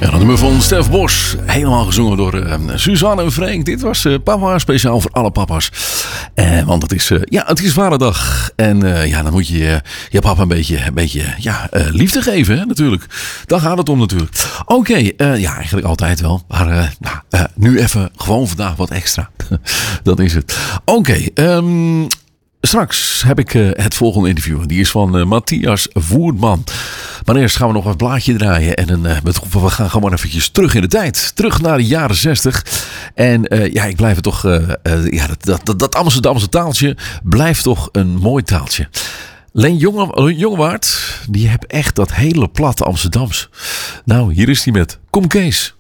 Ja, dat nummer van Stef Bos. Helemaal gezongen door Suzanne en Frank. Dit was Papa, speciaal voor alle papa's. Want het is Vaderdag. En dan moet je je papa een beetje liefde geven, hè, natuurlijk. Daar gaat het om natuurlijk. Oké, eigenlijk altijd wel. Maar nu even gewoon vandaag wat extra. Dat is het. Oké, straks heb ik het volgende interview. Die is van Matthias Voerman. Maar eerst gaan we nog een blaadje draaien. En we gaan gewoon eventjes terug in de tijd. Terug naar de jaren 60. En ik blijf het toch... dat Amsterdamse taaltje blijft toch een mooi taaltje. Leen Jongewaard, die heeft echt dat hele platte Amsterdams. Nou, hier is hij met Kom Kees.